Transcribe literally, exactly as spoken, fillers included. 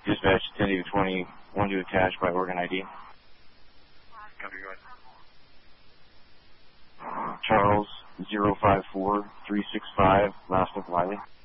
Dispatch ten to twenty, one to attach by organ I D. Copy, go ahead. Charles zero five four three six five, last of Wiley.